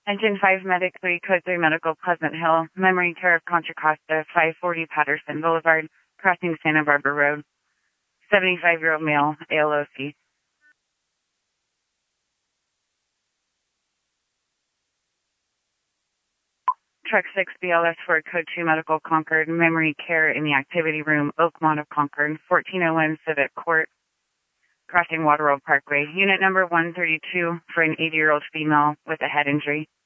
Engine 5 Medic 3, Code 3 Medical, Pleasant Hill, Memory Care of Contra Costa, 540 Patterson Boulevard, crossing Santa Barbara Road. 75-year-old male, ALOC. Truck 6 BLS for Code 2 Medical, Concord, Memory Care in the Activity Room, Oakmont of Concord, 1401 Civic Court, crossing Water Road Parkway. Unit number 132 for an 80-year-old female with a head injury.